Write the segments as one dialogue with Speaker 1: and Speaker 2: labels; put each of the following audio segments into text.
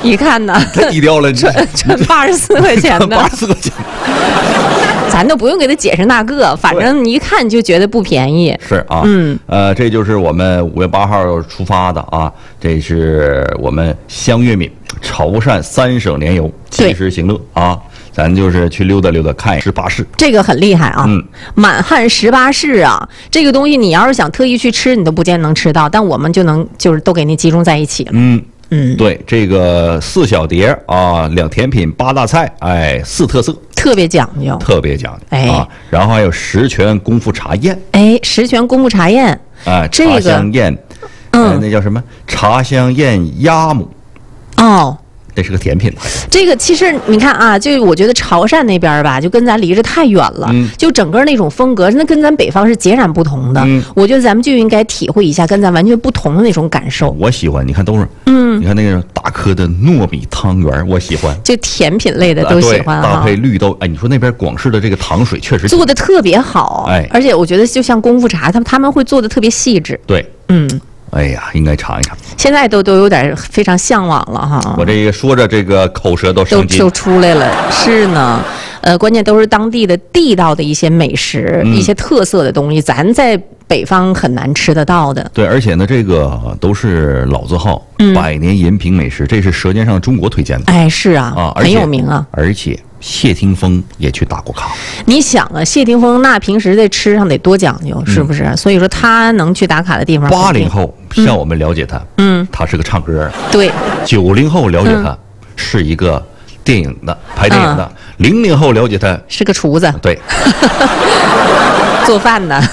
Speaker 1: 一看呢，
Speaker 2: 太低调了，
Speaker 1: 这84块钱的
Speaker 2: ，84块钱。
Speaker 1: 咱都不用给他解释那个，反正一看就觉得不便宜。
Speaker 2: 是啊，这就是我们5月8号出发的啊，这是我们香粤闽潮汕3省联游，7时行乐啊，咱就是去溜达溜达，看18市。
Speaker 1: 这个很厉害啊，满汉18市啊，这个东西你要是想特意去吃，你都不见得能吃到，但我们就是都给你集中在一起了。
Speaker 2: 对，这个4小碟啊，2甜品8大菜，哎，4特色。
Speaker 1: 特别讲究，
Speaker 2: 特别讲究，
Speaker 1: 哎
Speaker 2: 啊，然后还有十全功夫茶宴，
Speaker 1: 哎，十全功夫茶宴，
Speaker 2: 啊，
Speaker 1: 这个
Speaker 2: 茶香宴，那叫什么？茶香宴鸭母，
Speaker 1: 哦，
Speaker 2: 这是个甜品。
Speaker 1: 这个其实你看啊，就我觉得潮汕那边吧，就跟咱离着太远了，就整个那种风格，那跟咱北方是截然不同的。我觉得咱们就应该体会一下跟咱完全不同的那种感受。
Speaker 2: 我喜欢，你看都是，你看那个大颗的糯米汤圆，我喜欢，
Speaker 1: 就甜品类的都喜欢
Speaker 2: 搭配绿豆。哎，你说那边广式的这个糖水确实
Speaker 1: 做的特别好，
Speaker 2: 哎，
Speaker 1: 而且我觉得就像功夫茶，他们会做的特别细致。
Speaker 2: 对，哎呀，应该尝一尝。
Speaker 1: 现在都有点非常向往了哈。
Speaker 2: 我这个说着这个口舌都生津，
Speaker 1: 都出来了。是呢，关键都是当地的地道的一些美食，一些特色的东西，咱在北方很难吃得到的。
Speaker 2: 对，而且呢，这个都是老字号，100年延平美食，这是《舌尖上的中国》推荐的。
Speaker 1: 哎，是啊，很有名啊。
Speaker 2: 而且谢霆锋也去打过卡。
Speaker 1: 你想啊，谢霆锋那平时在吃上得多讲究，是不是？所以说他能去打卡的地方。
Speaker 2: 80后像我们了解他，他是个唱歌。
Speaker 1: 对。
Speaker 2: 90后了解他是一个电影的，拍电影的。00后了解他
Speaker 1: 是个厨子。
Speaker 2: 对。
Speaker 1: 做饭的，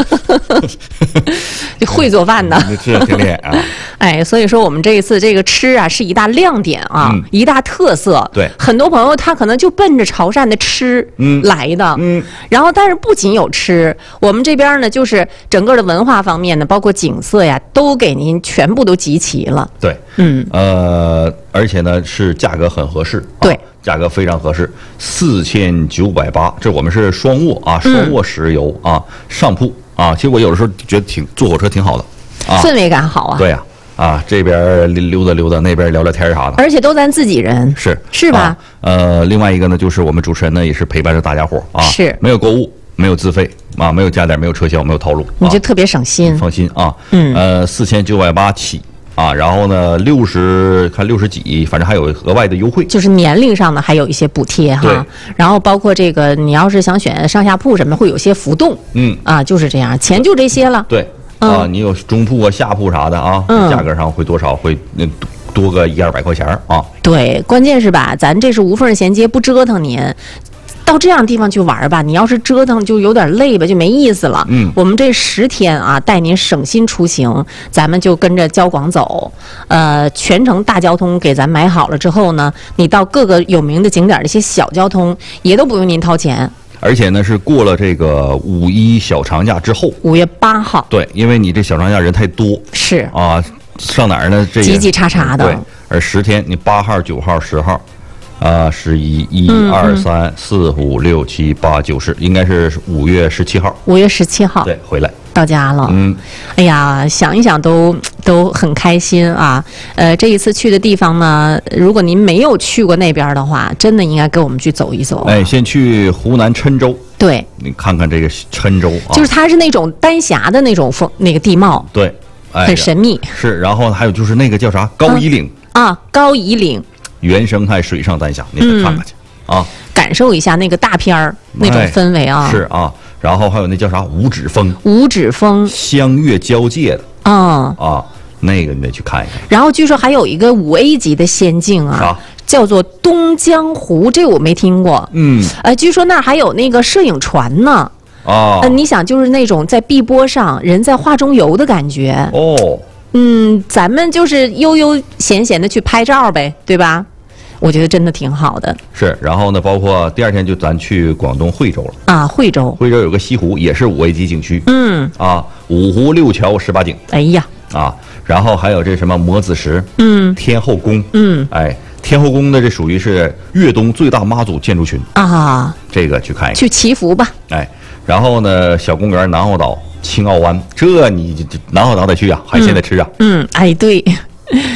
Speaker 1: 就会做饭的，
Speaker 2: 是挺厉害啊！
Speaker 1: 哎，所以说我们这一次这个吃啊是一大亮点啊，一大特色。
Speaker 2: 对，
Speaker 1: 很多朋友他可能就奔着潮汕的吃来的，然后但是不仅有吃，我们这边呢就是整个的文化方面呢，包括景色呀，都给您全部都集齐了。
Speaker 2: 对，而且呢是价格很合适。
Speaker 1: 对。
Speaker 2: 价格非常合适，4980，这我们是双卧啊，双卧10游啊，上铺啊。其实我有的时候觉得坐火车挺好的，啊，
Speaker 1: 氛围感好啊。
Speaker 2: 对呀，这边溜达溜达，那边聊聊天啥的，
Speaker 1: 而且都咱自己人，是吧？
Speaker 2: 另外一个呢，就是我们主持人呢也是陪伴着大家伙啊，
Speaker 1: 是
Speaker 2: 没有购物，没有自费啊，没有加点，没有车销，没有套路，
Speaker 1: 你就特别省心，
Speaker 2: 放心啊。4980起。然后呢，60几，反正还有额外的优惠，
Speaker 1: 就是年龄上呢还有一些补贴哈。然后包括这个，你要是想选上下铺什么，会有些浮动。就是这样，钱就这些了。
Speaker 2: 对，你有中铺啊、下铺啥的啊，价格上会多少会多个100-200块钱啊。对，
Speaker 1: 关键是吧，咱这是无缝衔接，不折腾您。到这样的地方去玩吧，你要是折腾就有点累吧，就没意思了。我们这10天啊，带您省心出行，咱们就跟着交广走，全程大交通给咱买好了之后呢，你到各个有名的景点的一些小交通也都不用您掏钱。而且呢，是过了这个5·1小长假之后，5月8号。对，因为你这小长假人太多，是啊，上哪儿呢？这挤挤叉叉的。对，而10天，你8号、9号、10号。11、1、2、3、4、5、6、7、8、9、10，应该是5月17号。5月17号，对，回来到家了。哎呀，想一想都很开心啊。这一次去的地方呢，如果您没有去过那边的话，真的应该跟我们去走一走。哎，先去湖南郴州。对，你看看这个郴州啊，就是它是那种丹霞的那种那个地貌。对，很神秘。是，然后还有就是那个叫啥高夷岭啊，高夷岭。原生态水上丹霞，你得看看去啊，感受一下那个大片儿那种氛围啊。是啊，然后还有那叫啥五指峰，五指峰湘粤交界的那个你得去看一看。然后据说还有一个5A 级的仙境啊，叫做东江湖，这我没听过。据说那儿还有那个摄影船呢。你想就是那种在碧波上人在画中游的感觉哦。咱们就是悠悠闲闲的去拍照呗，对吧？我觉得真的挺好的。是，然后呢，包括第2天就咱去广东惠州了啊，惠州有个西湖，也是5A级景区。5湖6桥18景。哎呀然后还有这什么摩子石，天后宫，天后宫的这属于是粤东最大妈祖建筑群啊，这个去看一看，去祈福吧。然后呢，小公园南澳岛。青澳湾，这你南澳岛得去啊，海鲜得吃啊。对。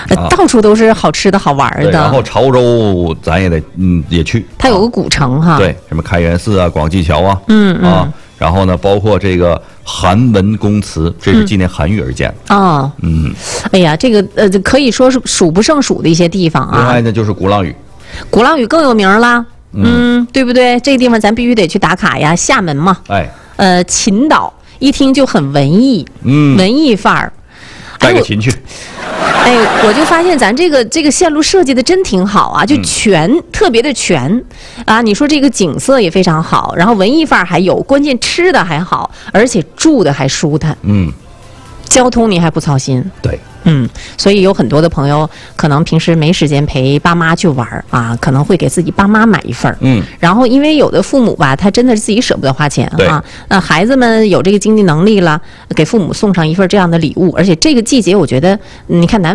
Speaker 1: 到处都是好吃的好玩的。
Speaker 2: 然后潮州咱也得也去，
Speaker 1: 它有个古城哈，
Speaker 2: 对，什么开元寺啊、广济桥啊，然后呢，包括这个韩文公祠，这是纪念韩愈而建的。哎
Speaker 1: 呀，这个可以说是数不胜数的一些地方啊。
Speaker 2: 另外呢，就是鼓浪屿，
Speaker 1: 鼓浪屿更有名啦，对不对？这个地方咱必须得去打卡呀，厦门嘛。秦岛一听就很文艺，文艺范儿。
Speaker 2: 带个琴去。
Speaker 1: 我就发现咱这个线路设计的真挺好啊，就特别的全啊。你说这个景色也非常好，然后文艺范儿还有，关键吃的还好，而且住的还舒坦。交通你还不操心。
Speaker 2: 对。
Speaker 1: 所以有很多的朋友可能平时没时间陪爸妈去玩啊，可能会给自己爸妈买一份然后因为有的父母吧，他真的是自己舍不得花钱啊。那孩子们有这个经济能力了，给父母送上一份这样的礼物，而且这个季节我觉得，你看南方。